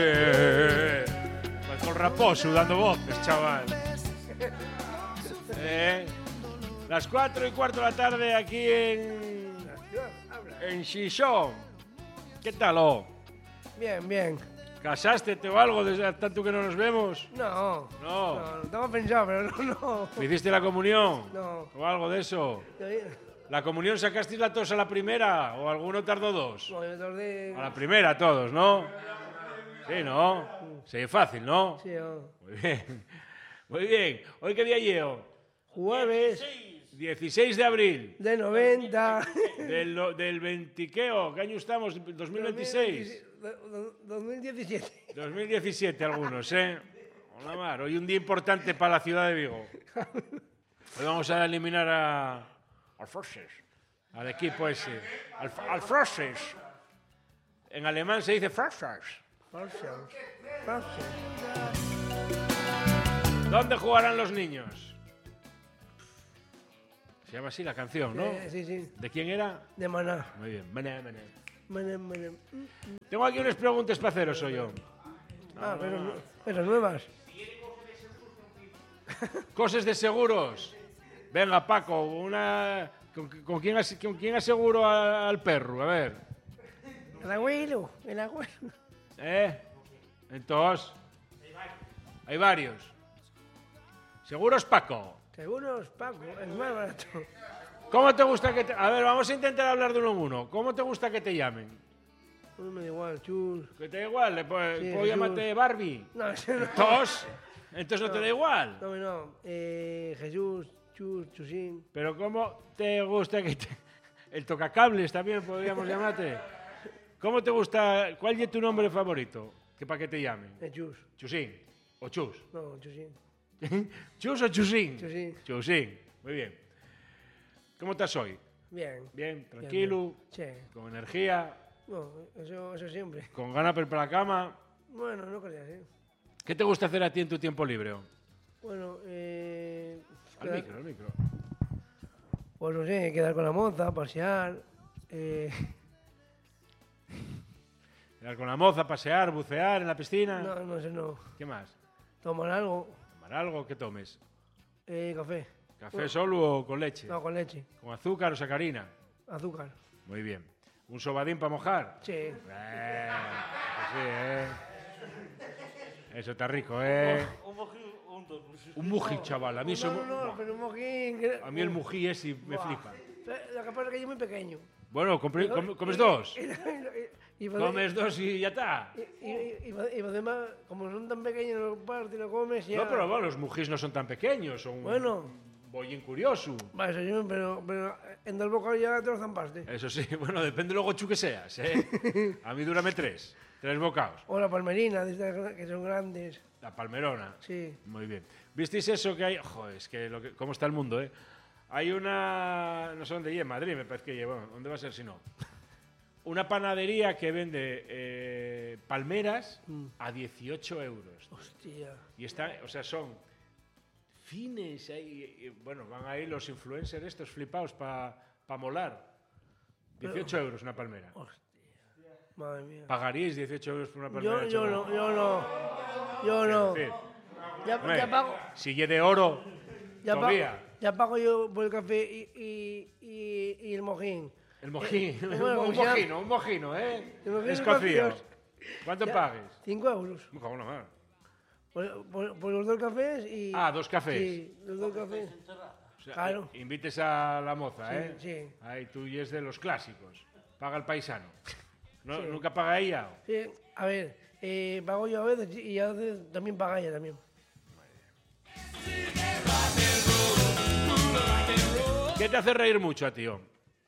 Con Raposo dando voces, chaval. Las 4:15 de la tarde aquí en Xixón. ¿Qué tal, oh? Bien, bien. ¿Casástete o algo desde tanto que no nos vemos? No. No. No, estaba pensado, pero no. ¿Hiciste la comunión? No. ¿O algo de eso? ¿La comunión sacasteis la tos a la primera o alguno tardó dos? No, yo tardé. A la primera todos, ¿no? Sí, ¿no? Sí, fácil, ¿no? Sí, no. Muy bien. Muy bien. ¿Hoy qué día llevo? Jueves 16 de abril. de 90. Del 20, ¿qué año estamos? 2026. 2017. 2017 algunos, ¿eh? Hola, Mar. Hoy un día importante para la ciudad de Vigo. Hoy vamos a eliminar al Frosses, al equipo ese. Al Frosses. En alemán se dice Frosses. ¿Dónde jugarán los niños? Se llama así la canción, ¿no? Sí, sí. ¿De quién era? De Maná. Muy bien. Maná, maná. Maná. Tengo aquí unas preguntas para haceros, soy yo. Ah, pero nuevas. Cosas de seguros. Venga, Paco, ¿con quién aseguro al perro? A ver. El abuelo. Entonces, hay varios. ¿Seguros, Paco? Seguros, Paco, es más barato. ¿Cómo te gusta que te... A ver, vamos a intentar hablar de uno en uno. ¿Cómo te gusta que te llamen? No me da igual, Chus. ¿Que te da igual? Sí, ¿Puedo llamarte Barbie? No, eso no. Entonces no te da igual. No. Jesús, Chusín. Pero ¿cómo te gusta que te... El tocacables también podríamos llamarte. ¿Cómo te gusta? ¿Cuál es tu nombre favorito? Que para que te llamen. Chus. Chusín. ¿O Chus? No, Chusín. ¿Chus o Chusín? Chusín. Chusín. Muy bien. ¿Cómo estás hoy? Bien. Bien, tranquilo. Bien. Sí. Con energía. No, eso siempre. Con ganas para ir para la cama. Bueno, no creas, ¿eh? ¿Qué te gusta hacer a ti en tu tiempo libre? Bueno, Al micro. Pues no sé, quedar con la moza, pasear. Quedar con la moza, pasear, bucear en la piscina. No, eso no. ¿Qué más? Tomar algo. ¿Tomar algo? ¿Qué tomes? Café. ¿Café solo o con leche? No, con leche. ¿Con azúcar o sacarina? Azúcar. Muy bien. ¿Un sobadín para mojar? Sí. Sí, ¿eh? Eso está rico, ¿eh? Un mují, chaval. A mí eso... No, pero un mojín. A mí el mují ese me flipa. Lo que pasa es que yo muy pequeño. Bueno, comes dos. Y Comes dos y ya está. Y además, como son tan pequeños, lo partes y lo comes y ya... No, pero bueno, los mujís no son tan pequeños, son Bueno. un bollín curioso. Va, eso sí, pero en el bocado ya te lo zampaste. Eso sí, bueno, depende luego tú que seas, ¿eh? A mí dúrame tres bocados. O la palmerina, que son grandes. La palmerona. Sí. Muy bien. ¿Visteis eso que hay? Joder, es que cómo está el mundo, ¿eh? Hay una... No sé dónde lleva, en Madrid me parece que lleva. ¿Dónde va a ser si no? Una panadería que vende palmeras a 18 euros. Hostia. Y está, o sea, son fines ahí. Bueno, van ahí los influencers estos flipados para molar. 18 euros una palmera. Hostia. Madre mía. ¿Pagaríais 18 euros por una palmera? Yo no. Es decir, Ya pago. si es de oro, todavía. Ya pago yo por el café y el mojín. El mojín, Bueno, un mojino, ¿eh? El mojín Escocío. es ¿Cuánto pagues? 5 euros. Bueno, más. Por los dos cafés y... Ah, 2 cafés. Sí, los dos cafés. O sea, Claro. Invites a la moza, Sí, ¿eh? sí. Ahí tú y es de los clásicos. Paga el paisano. ¿No? Sí. ¿Nunca paga ella? Sí, a ver, pago yo a veces y a veces también paga ella también. ¿Qué te hace reír mucho a ti, tío?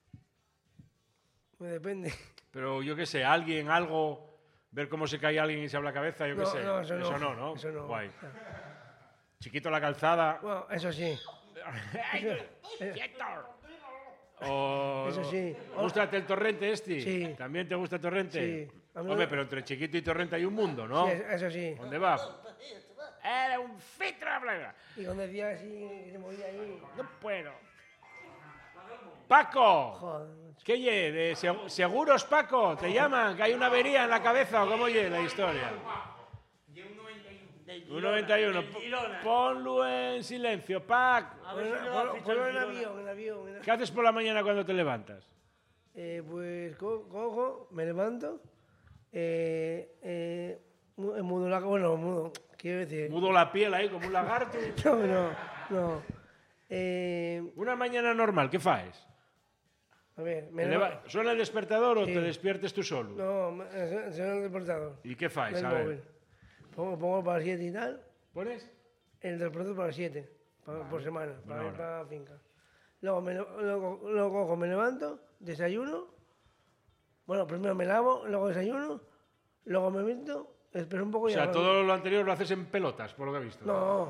Me depende. Pero yo qué sé, alguien, algo, ver cómo se cae alguien y se habla la cabeza, yo qué sé. No, eso no. ¿no? Eso no. Guay. Chiquito la calzada. Bueno, eso sí. ¡Quieto! O... Eso sí. ¿Gústate el torrente este? Sí. ¿También te gusta el torrente? Sí. Hombre, pero entre chiquito y torrente hay un mundo, ¿no? Sí, eso sí. ¿Dónde va? Era un fitra, blanca. Y cuando decía así, que se movía ahí. No puedo. Paco. Joder, macho. ¿Qué ye? ¿De seguros, Paco? ¿Te llaman? ¿Que hay una avería en la cabeza o cómo ye la historia? Un 91. Ponlo en silencio, Pac. A ver si no lo ficha Ponlo el en Girona. avión. ¿Qué haces por la mañana cuando te levantas? Pues cojo, me levanto, mudo la... Bueno, mudo, quiero decir... Mudo la piel ahí como un lagarto. No. Una mañana normal, ¿qué faes? A ver, ¿Suena el despertador o Sí. te despiertes tú solo? No, suena el despertador. ¿Y qué faes? Del A ver. móvil. Pongo para las 7 y tal, ¿Pones? el despertador para las 7, por semana, para ir hora. para la finca. Luego cojo, me levanto, desayuno. Bueno, primero me lavo, luego desayuno, luego me visto, espero un poco O y sea, ya todo lo anterior lo haces en pelotas, por lo que he visto. No,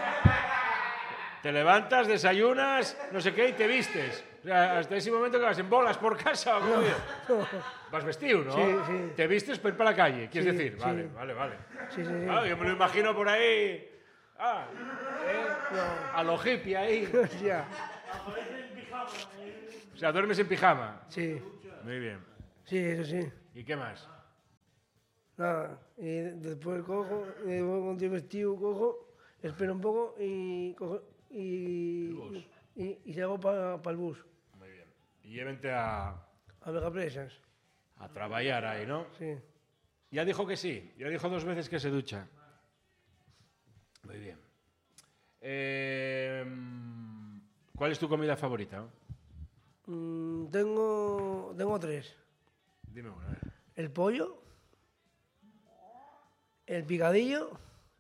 Te levantas, desayunas, no sé qué, y te vistes. O sea, hasta ese momento que vas en bolas por casa. ¿O cómo? Vas vestido, ¿no? Sí. Te vistes para ir para la calle, quieres Sí, decir. sí. Vale. sí. Ah, yo me lo imagino por ahí. A lo hippie ahí. Ya. O sea, duermes en pijama. Sí, Muy bien. sí, eso sí. ¿Y qué más? Nada, y después cojo, y voy con tu vestido, cojo, espero un poco y cojo y salgo para el bus, Muy bien. Y llévente a Vegapresas, trabajar ahí, ¿no? sí. Ya dijo que sí. Ya dijo 2 veces que se ducha. Muy bien. ¿Cuál es tu comida favorita? Tengo 3. Dime una. A ver. El pollo, el picadillo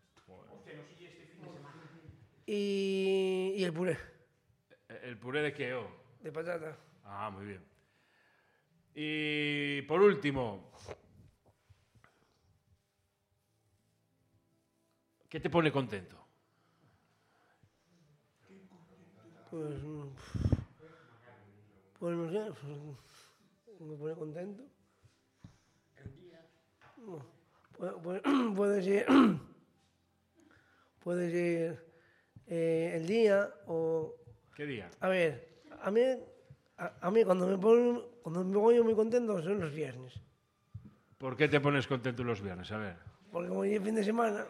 y el puré ¿El puré de qué? de patata. Ah, muy bien. Y por último, ¿qué te pone contento? Pues no sé, me pone contento. No, puede ser, el día o... ¿Qué día? A ver, a mí cuando me pongo muy contento son los viernes. ¿Por qué te pones contento los viernes? A ver. Porque como llega el fin de semana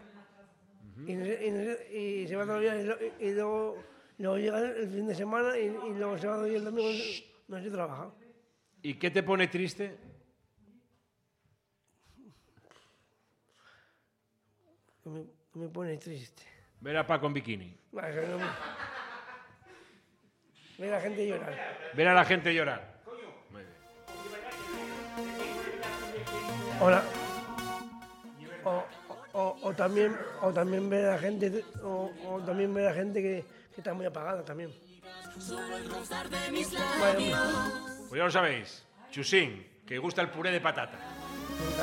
y se va todo el día y luego llega el fin de semana y luego se va todo el domingo no se trabaja. ¿Y qué te pone triste? Me pone triste. Ver a Paco en bikini. Ver a la gente llorar. Ver a la gente llorar. Muy bien. Hola. O también ver a la gente o también ver a la gente que está muy apagada también. Pues ya lo sabéis. Chusín, que gusta el puré de patata.